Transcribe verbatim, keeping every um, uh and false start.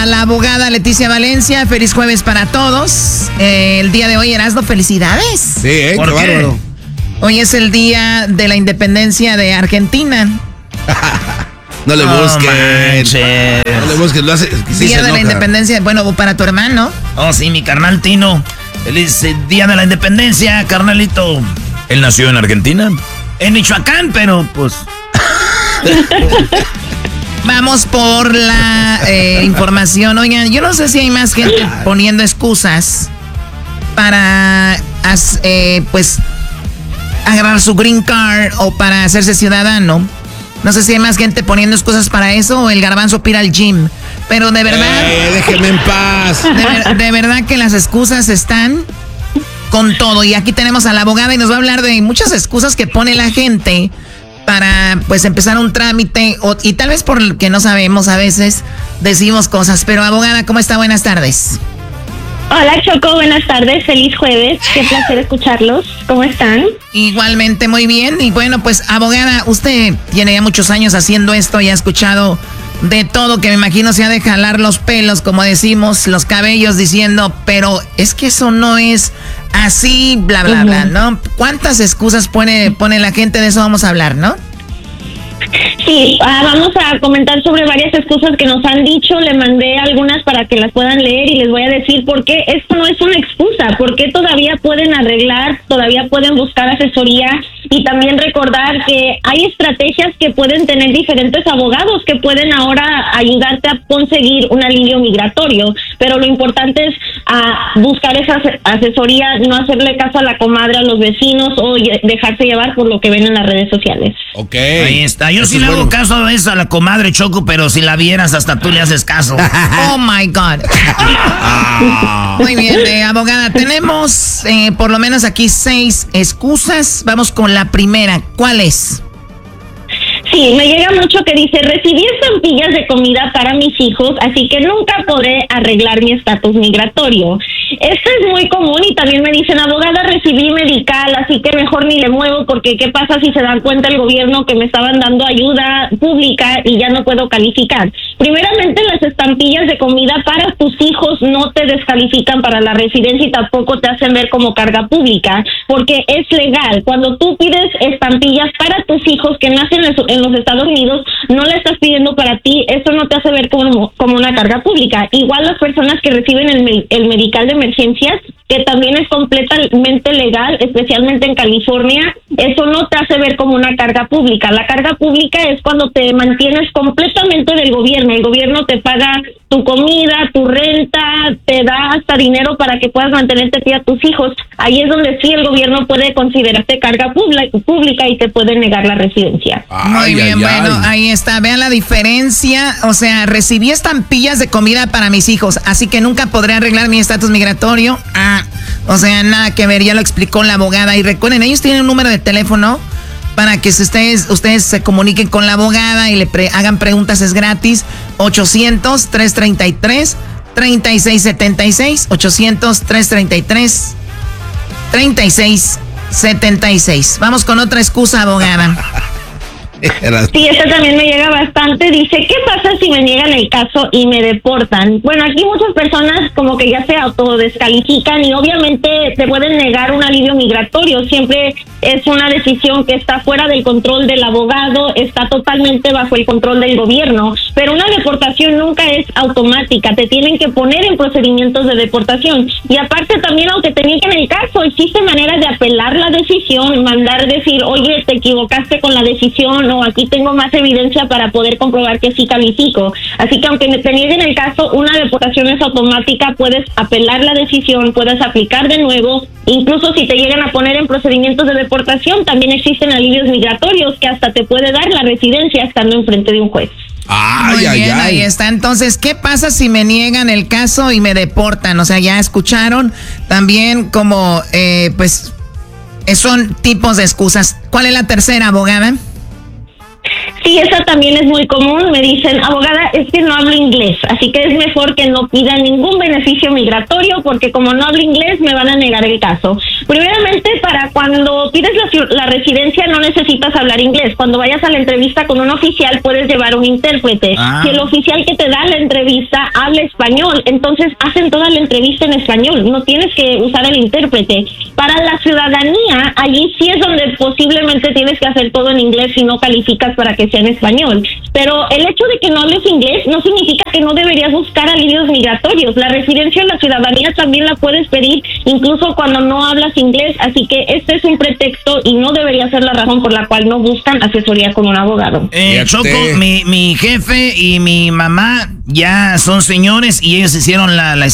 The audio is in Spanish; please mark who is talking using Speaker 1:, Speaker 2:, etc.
Speaker 1: la abogada Leticia Valencia. Feliz jueves para todos. Eh, el día de hoy, Erasmo, felicidades.
Speaker 2: Sí, ¿eh? Qué bárbaro.
Speaker 1: Hoy es el día de la independencia de Argentina.
Speaker 2: No le
Speaker 3: Oh,
Speaker 2: busques.
Speaker 3: manches.
Speaker 2: No le busques, lo hace. Sí
Speaker 1: día
Speaker 2: se
Speaker 1: de la
Speaker 2: enoja.
Speaker 1: independencia, bueno, para tu hermano.
Speaker 3: Oh, sí, mi carnal Tino. Feliz eh, día de la independencia, carnalito. ¿Él nació en Argentina? En Michoacán, pero pues...
Speaker 1: Vamos por la eh, información. Oigan, yo no sé si hay más gente poniendo excusas para, as- eh, pues, agarrar su green card o para hacerse ciudadano. No sé si hay más gente poniendo excusas para eso o el garbanzo pira al gym. Pero de verdad...
Speaker 2: Eh, déjeme en paz.
Speaker 1: De, ver- de verdad que las excusas están con todo. Y aquí tenemos a la abogada y nos va a hablar de muchas excusas que pone la gente para, pues, empezar un trámite. O, y tal vez por que no sabemos, a veces decimos cosas. Pero, abogada, ¿cómo está? Buenas tardes.
Speaker 4: Hola Choco, buenas tardes, feliz jueves, qué placer escucharlos, ¿cómo están?
Speaker 1: Igualmente, muy bien. Y bueno, pues, abogada, usted tiene ya muchos años haciendo esto y ha escuchado de todo, que me imagino se ha de jalar los pelos, como decimos, los cabellos, diciendo, pero es que eso no es así, bla, bla, bla, ¿no? ¿Cuántas excusas pone, pone la gente? De eso vamos a hablar, ¿no?
Speaker 4: Sí, ah, vamos a comentar sobre varias excusas que nos han dicho, le mandé algunas para que las puedan leer y les voy a decir por qué esto no es una excusa, por qué todavía pueden arreglar, todavía pueden buscar asesoría y también recordar que hay estrategias que pueden tener diferentes abogados que pueden ahora ayudarte a conseguir un alivio migratorio, pero lo importante es ah, buscar esa ase- asesoría, no hacerle caso a la comadre, a los vecinos o lle- dejarse llevar por lo que ven en las redes sociales.
Speaker 2: Ok.
Speaker 3: Ahí está. Yo
Speaker 2: Eso
Speaker 3: sí
Speaker 2: es
Speaker 3: le hago
Speaker 2: bueno.
Speaker 3: caso a eso a la comadre Choco, pero si la vieras, hasta tú le haces caso.
Speaker 1: Oh, my God. Muy bien, eh, abogada, tenemos eh, por lo menos aquí seis excusas. Vamos con la primera. ¿Cuál es?
Speaker 4: Sí, me llega mucho que dice, recibí estampillas de comida para mis hijos, así que nunca podré arreglar mi estatus migratorio. Esto es muy común y también me dicen, abogada, recibí medical, así que mejor ni le muevo porque qué pasa si se dan cuenta el gobierno que me estaban dando ayuda pública y ya no puedo calificar. Primeramente, las estampillas de comida para tus hijos no te descalifican para la residencia y tampoco te hacen ver como carga pública, porque es legal. Cuando tú pides estampillas para tus hijos que nacen en su- en los Estados Unidos, no la estás pidiendo para ti, eso no te hace ver como, como una carga pública. Igual las personas que reciben el, me- el medical de emergencias, que también es completamente legal, especialmente en California, eso no te hace ver como una carga pública. La carga pública es cuando te mantienes completamente del gobierno. El gobierno te paga tu comida, tu renta, te da hasta dinero para que puedas mantenerte a ti y a tus hijos. Ahí es donde sí el gobierno puede considerarte carga publi- pública y te puede negar la residencia.
Speaker 1: Muy
Speaker 2: Ay,
Speaker 1: bien,
Speaker 2: ay,
Speaker 1: bueno,
Speaker 2: ay.
Speaker 1: ahí está. Vean la diferencia. O sea, recibí estampillas de comida para mis hijos, así que nunca podré arreglar mi estatus migratorio. Ah, o sea, nada que ver, ya lo explicó la abogada. Y recuerden, ellos tienen un número de teléfono para que si ustedes, ustedes se comuniquen con la abogada y le pre- hagan preguntas, es gratis. ochocientos, trescientos treinta y tres, treinta y seis setenta y seis. ochocientos, trescientos treinta y tres, treinta y seis setenta y seis. Vamos con otra excusa, abogada.
Speaker 2: Era-
Speaker 4: Sí, esta también me llega bastante. Dice, ¿qué pasa si me niegan el caso y me deportan? Bueno, aquí muchas personas como que ya se autodescalifican y obviamente te pueden negar un alivio migratorio. Siempre es una decisión que está fuera del control del abogado, está totalmente bajo el control del gobierno. Pero una deportación nunca es automática, te tienen que poner en procedimientos de deportación. Y aparte también, aunque te nieguen el caso, existe manera de apelar la decisión, mandar decir, oye, te equivocaste con la decisión, o aquí tengo más evidencia para poder comprobar que sí califico. Así que aunque te nieguen el caso, una deportación es automática, puedes apelar la decisión, puedes aplicar de nuevo, incluso si te llegan a poner en procedimientos de deportación, también existen alivios migratorios que hasta te puede dar la residencia estando enfrente de un juez.
Speaker 2: Ay,
Speaker 1: Muy
Speaker 2: ay,
Speaker 1: bien,
Speaker 2: ay.
Speaker 1: ahí está. Entonces, ¿qué pasa si me niegan el caso y me deportan? O sea, ya escucharon también como, eh, pues, eh, son tipos de excusas. ¿Cuál es la tercera, abogada?
Speaker 4: Sí, esa también es muy común. Me dicen, abogada, es que no hablo inglés, así que es mejor que no pida ningún beneficio migratorio porque como no hablo inglés me van a negar el caso. Primeramente, para cuando pides la, la residencia no necesitas hablar inglés. Cuando vayas a la entrevista con un oficial puedes llevar un intérprete. Ah. Si el oficial que te da la entrevista habla español, entonces hacen toda la entrevista en español. No tienes que usar el intérprete. Para la ciudadanía, allí sí es donde posiblemente tienes que hacer todo en inglés si no calificas para que sea en español. Pero el hecho de que no hables inglés no significa que no deberías buscar alivios migratorios. La residencia o la ciudadanía también la puedes pedir incluso cuando no hablas inglés, así que este es un pretexto y no debería ser la razón por la cual no buscan asesoría con un abogado.
Speaker 3: Eh, Choco, mi, mi jefe y mi mamá ya son señores y ellos hicieron la, la,